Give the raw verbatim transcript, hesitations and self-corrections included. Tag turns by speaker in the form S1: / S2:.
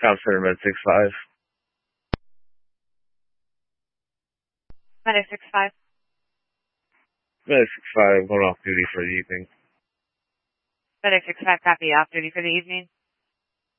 S1: Top Center Med six five.
S2: Medic six five.
S1: Med six five, going off duty for the evening.
S2: Medic six five, copy, off duty for the evening.